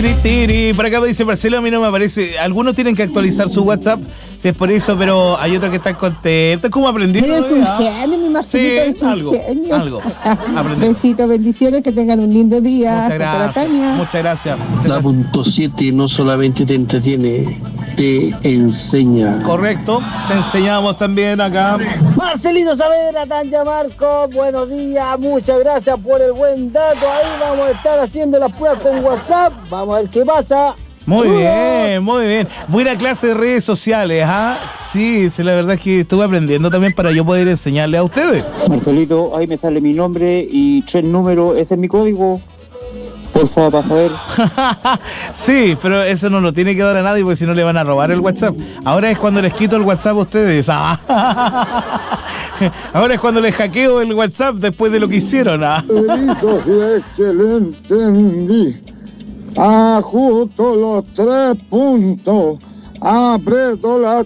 Tiri, tiri. Por acá me dice Marcelo, a mí no me aparece. Algunos tienen que actualizar su WhatsApp, si es por eso, pero hay otros que están contentos. ¿Cómo aprendieron? Eres un genio, mi Marcelito, es un genio. Algo. Besitos, bendiciones, que tengan un lindo día. Muchas gracias. La punto 7 no solamente te entretiene, te enseña. Correcto, te enseñamos también acá. Marcelino Saavedra, Tanya Marco, buenos días, muchas gracias por el buen dato. Ahí vamos a estar haciendo las pruebas con WhatsApp, vamos a ver qué pasa. Muy bien, muy bien. Buena clase de redes sociales, ¿ah? Sí, la verdad es que estuve aprendiendo también para yo poder enseñarle a ustedes. Marcelito, ahí me sale mi nombre y 3 números, ese es mi código. Por favor, para saber. Sí, pero eso no lo tiene que dar a nadie porque si no le van a robar el WhatsApp. Ahora es cuando les quito el WhatsApp a ustedes. Ahora es cuando les hackeo el WhatsApp después de lo que hicieron. Listo, si es que le entendí. Ajusto los 3 puntos, aprieto las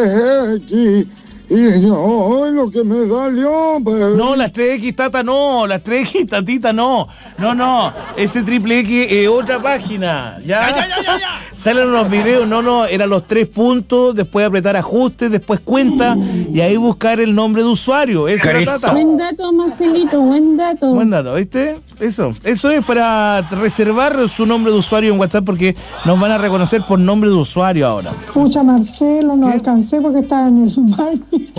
3X y yo lo que me salió. Pero... No, las 3X, tata, no. Las 3X, tatita, no. No. Ese triple X es otra página. Ya. Salen unos videos. No. Eran los 3 puntos, después apretar ajustes, después cuenta y ahí buscar el nombre de usuario. Eso era, tata. Buen dato, Marcelito, buen dato. Buen dato, ¿viste? Eso es para reservar su nombre de usuario en WhatsApp porque nos van a reconocer por nombre de usuario ahora. Pucha, Marcelo, no alcancé porque estaba en el baño.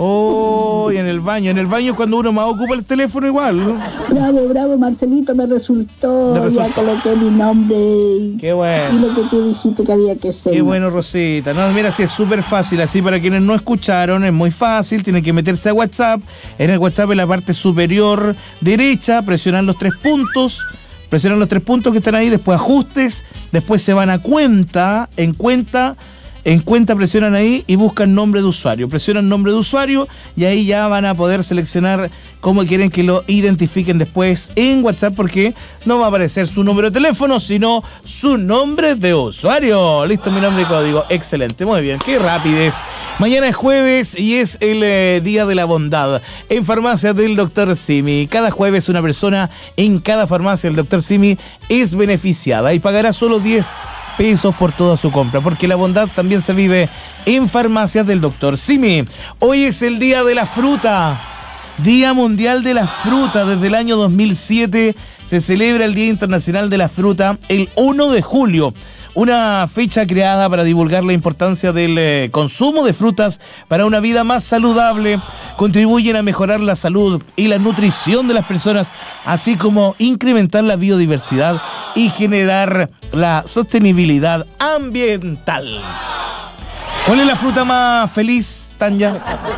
Oh, y en el baño es cuando uno más ocupa el teléfono igual, ¿no? Bravo, Marcelito, me resultó. Ya coloqué mi nombre. Qué bueno. Y lo que tú dijiste que había que ser. Qué bueno, Rosita. No, mira, sí, es súper fácil. Así para quienes no escucharon, es muy fácil. Tienen que meterse a WhatsApp. En el WhatsApp, en la parte superior derecha, presionan los 3 puntos. Presionan los 3 puntos que están ahí, después ajustes, después se van a cuenta, en cuenta presionan ahí y buscan nombre de usuario. Presionan nombre de usuario y ahí ya van a poder seleccionar cómo quieren que lo identifiquen después en WhatsApp, porque no va a aparecer su número de teléfono, sino su nombre de usuario. Listo, mi nombre y código. Excelente, muy bien, qué rapidez. Mañana es jueves y es el Día de la Bondad en Farmacia del Dr. Simi. Cada jueves una persona en cada farmacia del Dr. Simi es beneficiada y pagará solo 10 pesos por toda su compra, porque la bondad también se vive en Farmacias del Dr. Simi. Hoy es el Día de la Fruta, Día Mundial de la Fruta. Desde el año 2007 se celebra el Día Internacional de la Fruta el 1 de julio. Una fecha creada para divulgar la importancia del consumo de frutas para una vida más saludable. Contribuyen a mejorar la salud y la nutrición de las personas, así como incrementar la biodiversidad y generar la sostenibilidad ambiental. ¿Cuál es la fruta más feliz, Tanya?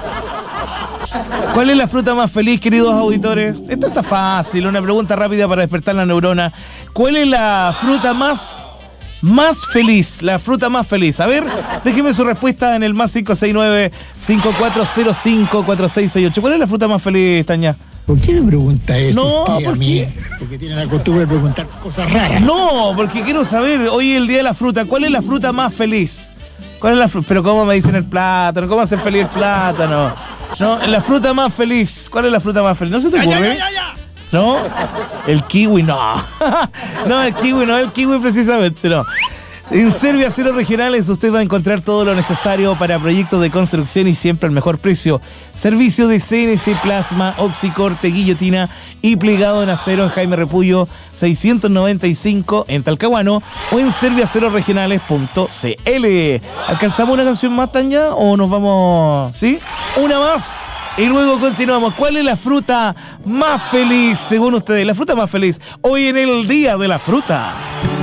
¿Cuál es la fruta más feliz, queridos auditores? Esta está fácil, una pregunta rápida para despertar la neurona. ¿Cuál es la fruta más feliz? La fruta más feliz. A ver, déjeme su respuesta en el más 569-5405-4668. ¿Cuál es la fruta más feliz, Tanya? ¿Por qué me pregunta esto? No, ¿por qué? Porque tiene la costumbre de preguntar cosas raras. No, porque quiero saber, hoy es el Día de la Fruta, ¿cuál es la fruta más feliz? ¿Cuál es la fruta? Pero ¿cómo me dicen el plátano? ¿Cómo hacer feliz el plátano? No, la fruta más feliz. ¿Cuál es la fruta más feliz? ¿No se te ocurre? ¿No? El kiwi, no. No, el kiwi precisamente no. En Servio Aceros Regionales usted va a encontrar todo lo necesario para proyectos de construcción y siempre al mejor precio. Servicio de CNC Plasma, oxicorte, guillotina y plegado en acero en Jaime Repullo 695 en Talcahuano o en serviacerosregionales.cl. ¿Alcanzamos una canción más, Tanya, o nos vamos? ¿Sí? Una más. Y luego continuamos. ¿Cuál es la fruta más feliz según ustedes? La fruta más feliz hoy en el Día de la Fruta.